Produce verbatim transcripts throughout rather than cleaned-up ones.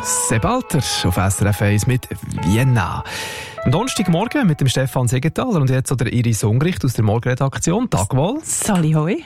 Sebalter auf S R F eins mit Vienna. Am Donnerstagmorgen mit dem Stefan Siegenthaler und jetzt der Iris Ungricht aus der Morgenredaktion. Tag wohl. Sali hoi.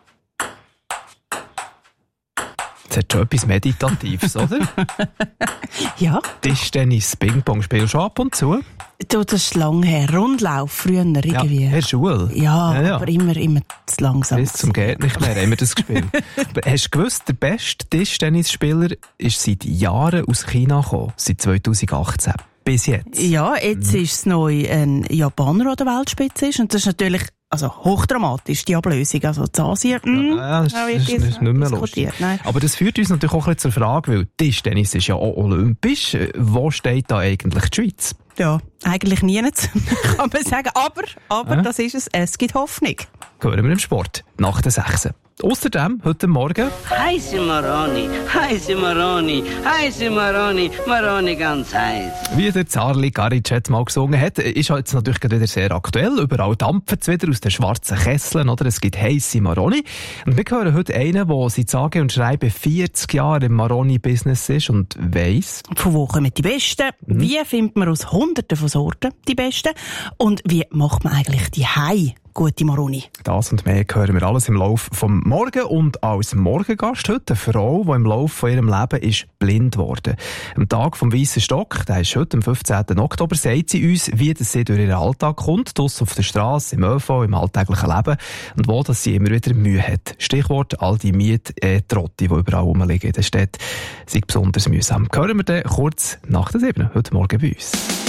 Das hat schon etwas Meditatives, oder? Ja. Tischtennis, Ping-Pong spielst du ab und zu? Du, das ist lang her. Rundlauf, früher irgendwie. Ja, in der Schule? Ja, ja, ja. aber immer, immer zu langsam. Bis zum geht nicht mehr haben wir das gespielt. Hast du gewusst, der beste Tischtennisspieler ist seit Jahren aus China gekommen, seit zwanzig achtzehn. Bis jetzt. Ja, jetzt mhm. ist es neu ein Japaner, der an der Weltspitze ist. Und das ist natürlich also hochdramatisch, die Ablösung. Also in Asien, mh, ja, das, ja, das, das ist nicht mehr lustig. Nein. Aber das führt uns natürlich auch ein bisschen zur Frage, weil Tischtennis ist ja auch olympisch. Wo steht da eigentlich die Schweiz? Ja, eigentlich nirgends, kann man sagen. Aber, aber ja. das ist es. Es gibt Hoffnung. Hören wir im Sport. Nach der sechs. Außerdem, heute Morgen... Heiße Maroni, heiße Maroni, heiße Maroni, Maroni ganz heiß. Wie der Zarli Garic jetzt mal gesungen hat, ist jetzt natürlich wieder sehr aktuell. Überall dampft es wieder aus den schwarzen Kesseln, oder? Es gibt heiße Maroni. Und wir hören heute einen, der seit sage und schreibe vierzig Jahre im Maroni-Business ist und weiss... Von wo kommen die Besten? Mhm. Wie findet man aus Hunderten von Sorten die Besten? Und wie macht man eigentlich die Hei? Gute Maroni. Das und mehr hören wir alles im Laufe vom Morgen. Und als Morgengast heute eine Frau, die im Laufe von ihrem Leben ist blind geworden. Am Tag vom Weissen Stock, der ist heute am fünfzehnten Oktober, sagt sie uns, wie das sie durch ihren Alltag kommt, draussen auf der Straße, im ÖV, im alltäglichen Leben und wo das sie immer wieder Mühe hat. Stichwort all die Miettrotti, die überall rumliegen in der Stadt, sind besonders mühsam. Hören wir dann kurz nach der sieben heute Morgen bei uns.